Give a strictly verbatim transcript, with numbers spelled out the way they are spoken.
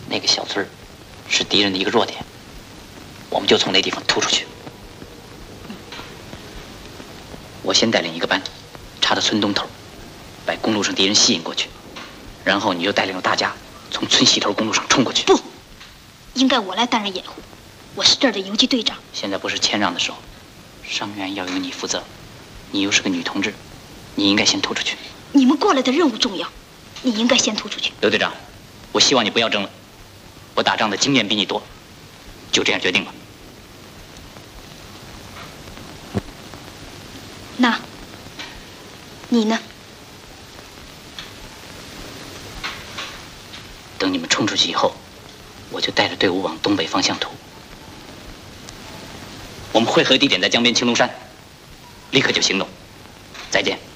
那个小村是敌人的一个弱点，我们就从那地方突出去。我先带领一个班，插到村东头，把公路上敌人吸引过去，然后你就带领着大家从村西头公路上冲过去。 不，应该我来担任掩护，我是这儿的游击队长。 现在不是谦让的时候，伤员要由你负责，你又是个女同志，你应该先突出去。 你们过来的任务重要，你应该先突出去。 刘队长，我希望你不要争了，我打仗的经验比你多，就这样决定吧。 那，你呢？ 等你们冲出去以后，我就带着队伍往东北方向突。我们会合地点在江边青龙山，立刻就行动。再见。